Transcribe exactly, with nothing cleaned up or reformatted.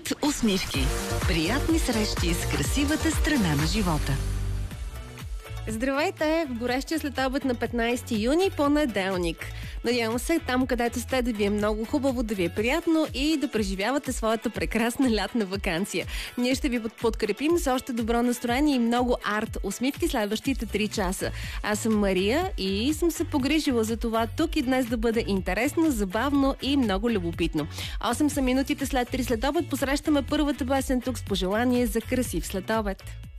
Арт усмивки. Приятни срещи с красивата страна на живота. Здравейте! В горещия следобед на петнайсети юни, понеделник. Надявам се там, където сте, да ви е много хубаво, да ви е приятно и да преживявате своята прекрасна лятна ваканция. Ние ще ви подкрепим с още добро настроение и много арт усмивки следващите три часа. Аз съм Мария и съм се погрижила за това тук и днес да бъде интересно, забавно и много любопитно. осем са минутите след три следобед. Посрещаме първата песен тук с пожелание за красив следобед.